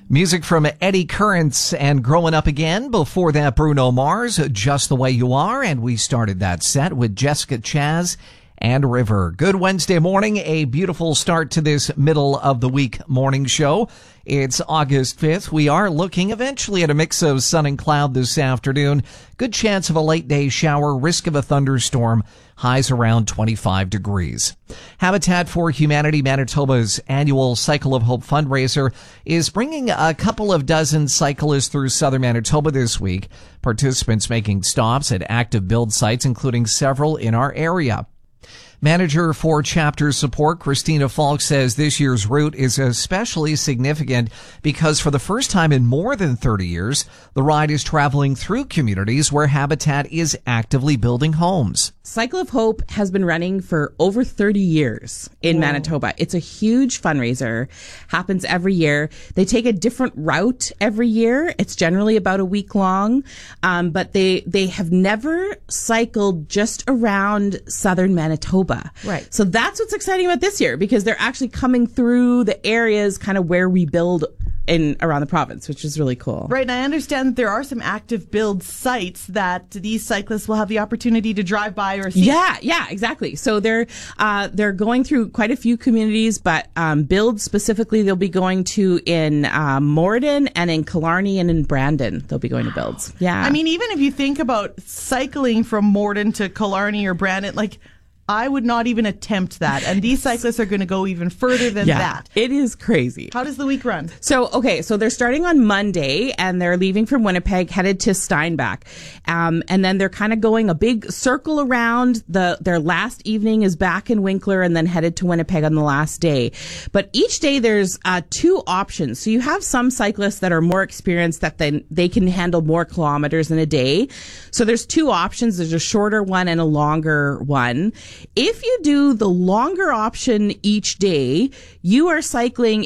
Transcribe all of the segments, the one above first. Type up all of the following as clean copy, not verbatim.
Music from Eddie Currents and Growing Up Again. Before that, Bruno Mars, Just the Way You Are. And we started that set with Jessica Chaz and River. Good Wednesday morning. A beautiful start to this middle of the week morning show. It's August 5th. We are looking eventually at a mix of sun and cloud this afternoon. Good chance of a late day shower, risk of a thunderstorm. Highs around 25 degrees. Habitat for Humanity Manitoba's annual Cycle of Hope fundraiser is bringing a couple of dozen cyclists through southern Manitoba this week. Participants making stops at active build sites, including several in our area. Manager for chapter support, Christina Falk, says this year's route is especially significant because for the first time in more than 30 years, the ride is traveling through communities where Habitat is actively building homes. Cycle of Hope has been running for over 30 years in Manitoba. It's a huge fundraiser, happens every year. They take a different route every year. It's generally about a week long, but they have never cycled just around southern Manitoba. Right. So that's what's exciting about this year, because they're actually coming through the areas kind of where we build in around the province, which is really cool. Right, and I understand that there are some active build sites that these cyclists will have the opportunity to drive by or see. Yeah, exactly. So they're going through quite a few communities, but build specifically they'll be going to in Morden and in Killarney and in Brandon. They'll be going to builds. Yeah. I mean, even if you think about cycling from Morden to Killarney or Brandon, like, I would not even attempt that. And these cyclists are going to go even further than that. It is crazy. How does the week run? So they're starting on Monday and they're leaving from Winnipeg, headed to Steinbach. And then they're kind of going a big circle around. Their last evening is back in Winkler and then headed to Winnipeg on the last day. But each day there's two options. So you have some cyclists that are more experienced that then they can handle more kilometers in a day. So there's two options. There's a shorter one and a longer one. If you do the longer option each day, you are cycling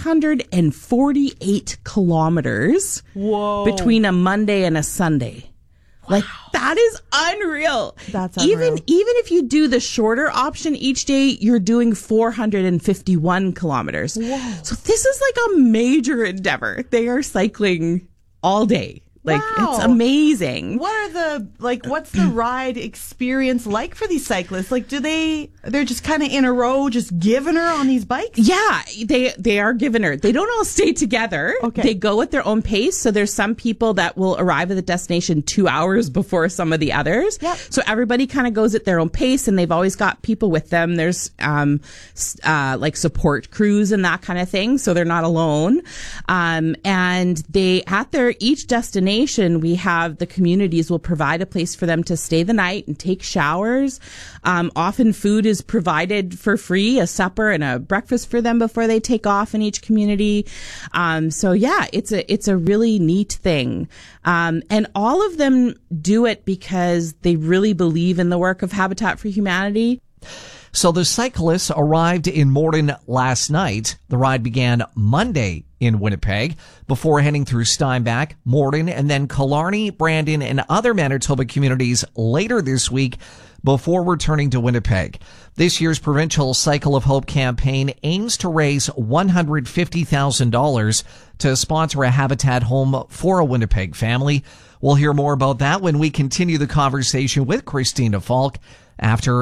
848 kilometers between a Monday and a Sunday. Wow. Like, that is unreal. That's unreal. Even if you do the shorter option each day, you're doing 451 kilometers. Whoa. So this is like a major endeavor. They are cycling all day. Like, wow. It's amazing. What's the ride experience like for these cyclists? Like, they're just kind of in a row, just giving her on these bikes? Yeah, they are giving her. They don't all stay together. Okay. They go at their own pace. So there's some people that will arrive at the destination 2 hours before some of the others. Yep. So everybody kind of goes at their own pace, and they've always got people with them. There's like support crews and that kind of thing. So they're not alone. And they at their each destination, we have the communities will provide a place for them to stay the night and take showers. Often food is provided for free, a supper and a breakfast for them before they take off in each community. So yeah, it's a really neat thing. And all of them do it because they really believe in the work of Habitat for Humanity. So the cyclists arrived in Morden last night. The ride began Monday in Winnipeg before heading through Steinbach, Morden, and then Killarney, Brandon, and other Manitoba communities later this week before returning to Winnipeg. This year's provincial Cycle of Hope campaign aims to raise $150,000 to sponsor a Habitat home for a Winnipeg family. We'll hear more about that when we continue the conversation with Christina Falk after